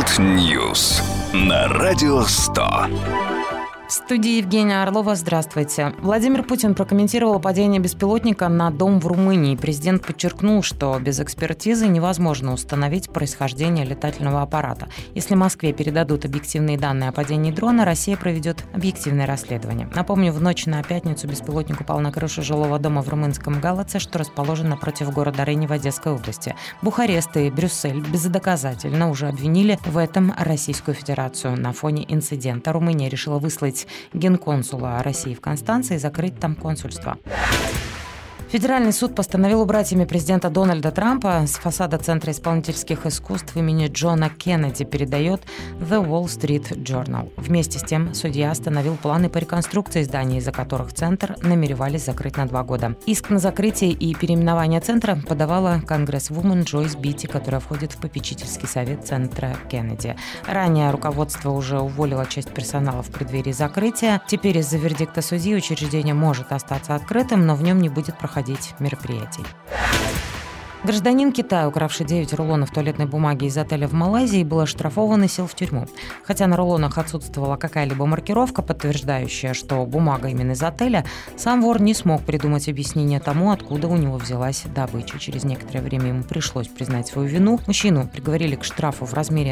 World News на Радио 100. В студии Евгения Орлова. Здравствуйте. Владимир Путин прокомментировал падение беспилотника на дом в Румынии. Президент подчеркнул, что без экспертизы невозможно установить происхождение летательного аппарата. Если Москве передадут объективные данные о падении дрона, Россия проведет объективное расследование. Напомню, в ночь на пятницу беспилотник упал на крышу жилого дома в румынском Галаце, что расположен напротив города Рени в Одесской области. Бухарест и Брюссель бездоказательно уже обвинили в этом Российскую Федерацию. На фоне инцидента Румыния решила выслать генконсула России в Констанце и закрыть там консульство. Федеральный суд постановил убрать имя президента Дональда Трампа с фасада Центра исполнительских искусств имени Джона Кеннеди, передает The Wall Street Journal. Вместе с тем судья остановил планы по реконструкции зданий, из-за которых Центр намеревались закрыть на 2 года. Иск на закрытие и переименование Центра подавала конгрессвумен Джойс Битти, которая входит в попечительский совет Центра Кеннеди. Ранее руководство уже уволило часть персонала в преддверии закрытия. Теперь из-за вердикта судьи учреждение может остаться открытым, но в нем не будет проходить мероприятий. Гражданин Китая, укравший 9 рулонов туалетной бумаги из отеля в Малайзии, был оштрафован и сел в тюрьму. Хотя на рулонах отсутствовала какая-либо маркировка, подтверждающая, что бумага именно из отеля, сам вор не смог придумать объяснение тому, откуда у него взялась добыча. Через некоторое время ему пришлось признать свою вину. Мужчину приговорили к штрафу в размере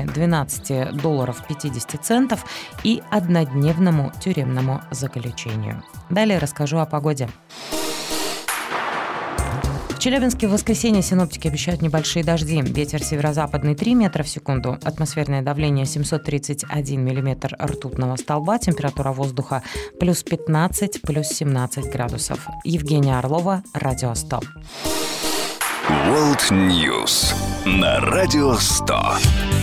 $12.50 и однодневному тюремному заключению. Далее расскажу о погоде. В Челябинске в воскресенье синоптики обещают небольшие дожди. Ветер северо-западный 3 метра в секунду. Атмосферное давление 731 миллиметр ртутного столба. Температура воздуха плюс 15, плюс 17 градусов. Евгения Орлова, Радио 100. World News на Радио 100.